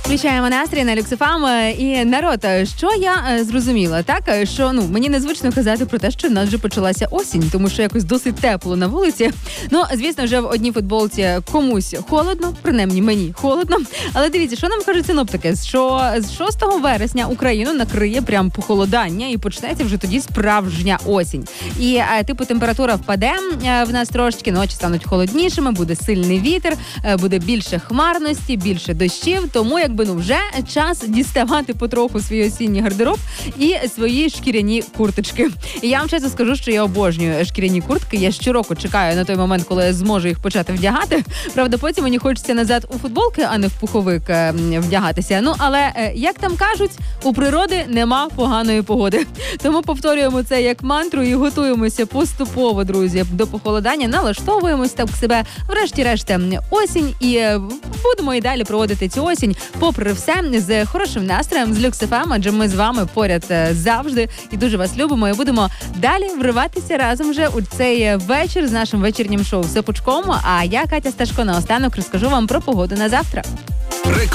Включаємо настрій на Люкс ФМ. І народ, що я зрозуміла, так? Що мені незвично казати про те, що в нас вже почалася осінь, тому що якось досить тепло на вулиці. Ну, звісно, вже в одній футболці комусь холодно, принаймні мені холодно. Але дивіться, що нам кажуть синоптики, що з 6 вересня Україну накриє прям похолодання і почнеться вже тоді справжня осінь. І температура впаде в нас трошечки, ночі стануть холоднішими, буде сильний вітер, буде більше хмарності, більше дощів, тому вже час діставати потроху свій осінній гардероб і свої шкіряні курточки. І я вам чесно скажу, що я обожнюю шкіряні куртки. Я щороку чекаю на той момент, коли я зможу їх почати вдягати. Правда, потім мені хочеться назад у футболки, а не в пуховик вдягатися. Ну, але, як там кажуть, у природи нема поганої погоди. Тому повторюємо це як мантру і готуємося поступово, друзі, до похолодання, налаштовуємось так себе, врешті-решт, осінь, і будемо і далі проводити цю осінь попри все, з хорошим настроєм, з Люкс ФМ, адже ми з вами поряд завжди і дуже вас любимо, і будемо далі вриватися разом вже у цей вечір з нашим вечірнім шоу «Все пучком». А я, Катя Сташко, наостанок розкажу вам про погоду на завтра.